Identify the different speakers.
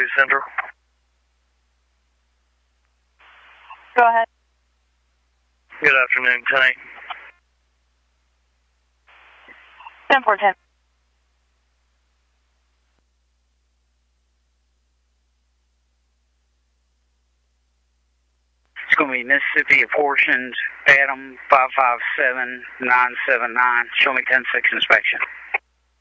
Speaker 1: Central.
Speaker 2: Go ahead.
Speaker 1: Good afternoon, Kenny.
Speaker 2: 10-4-10.
Speaker 3: It's going to be Mississippi apportioned, Adam 557979. Show me 10-6 inspection.